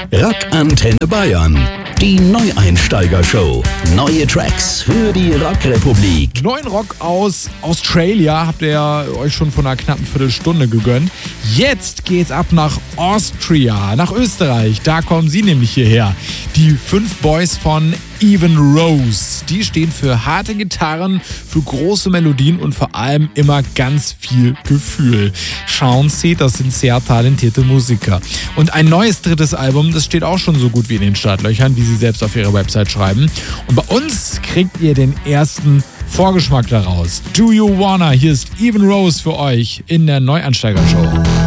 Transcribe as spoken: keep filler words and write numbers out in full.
Rock Antenne Bayern. Die Neueinsteiger-Show. Neue Tracks für die Rockrepublik. Neuen Rock aus Australia habt ihr euch schon vor einer knappen Viertelstunde gegönnt. Jetzt geht's ab nach Austria, nach Österreich. Da kommen sie nämlich hierher. Die fünf Boys von Even Rose. Die stehen für harte Gitarren, für große Melodien und vor allem immer ganz viel Gefühl. Schauen Sie, das sind sehr talentierte Musiker. Und ein neues drittes Album, das steht auch schon so gut wie in den Startlöchern, wie sie selbst auf ihrer Website schreiben. Und bei uns kriegt ihr den ersten Vorgeschmack daraus. Do You Wanna? Hier ist Even Rose für euch in der Neueinsteiger-Show.